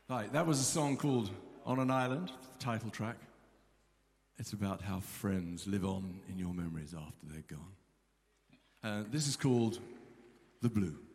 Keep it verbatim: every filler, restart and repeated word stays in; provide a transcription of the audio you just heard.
Right, that was a song called On an Island, the title track. It's about how friends live on in your memories after they're gone. Uh, this is called The Blue.